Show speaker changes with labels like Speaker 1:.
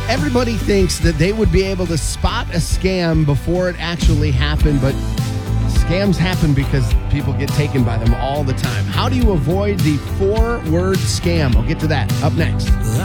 Speaker 1: Everybody thinks that they would be able to spot a scam before it actually happened, but scams happen because people get taken by them all the time. How do you avoid the 4-word scam? I'll get to that up next.